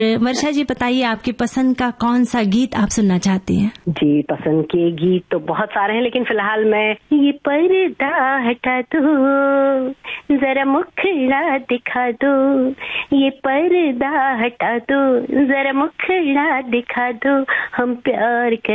वर्षा जी बताइए, आपकी पसंद का कौन सा गीत आप सुनना चाहती हैं? जी, पसंद के गीत तो बहुत सारे हैं, लेकिन फिलहाल मैं ये पर्दा हटा दो, जरा मुखड़ा दिखा दो, ये पर्दा हटा दो, जरा मुखड़ा दिखा दो, हम प्यार